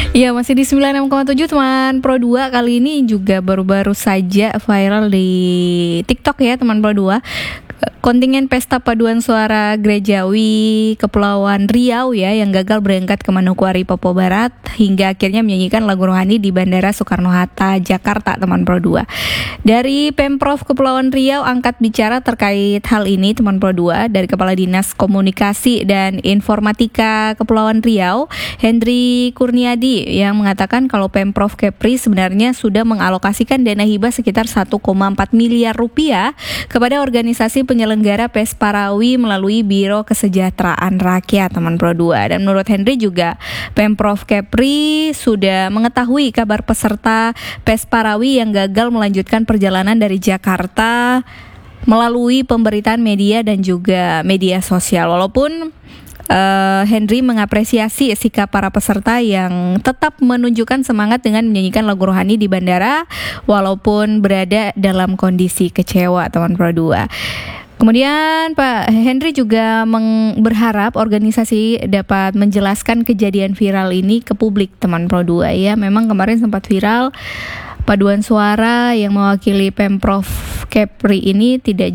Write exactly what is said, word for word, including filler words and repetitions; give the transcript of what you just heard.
Iya, masih di sembilan puluh enam koma tujuh teman Pro dua. Kali ini juga baru-baru saja viral di TikTok ya teman Pro dua. Kontingen Pesta Paduan Suara Gerejawi Kepulauan Riau ya yang gagal berangkat ke Manokwari, Papua Barat hingga akhirnya menyanyikan lagu rohani di Bandara Soekarno-Hatta, Jakarta teman Pro dua. Dari Pemprov Kepulauan Riau angkat bicara terkait hal ini teman Pro dua. Dari Kepala Dinas Komunikasi dan Informatika Kepulauan Riau, Hendri Kurniadi, yang mengatakan kalau Pemprov Kepri sebenarnya sudah mengalokasikan dana hibah sekitar satu koma empat miliar rupiah kepada organisasi penyelenggara P E S Parawi melalui Biro Kesejahteraan Rakyat teman Pro dua. Dan menurut Hendri juga Pemprov Kepri sudah mengetahui kabar peserta P E S Parawi yang gagal melanjutkan perjalanan dari Jakarta melalui pemberitaan media dan juga media sosial. Walaupun Uh, Hendri mengapresiasi sikap para peserta yang tetap menunjukkan semangat dengan menyanyikan lagu rohani di bandara walaupun berada dalam kondisi kecewa teman Pro dua. Kemudian Pak Hendri juga meng- berharap organisasi dapat menjelaskan kejadian viral ini ke publik teman Pro dua ya. Memang kemarin sempat viral paduan suara yang mewakili Pemprov Kepri ini tidak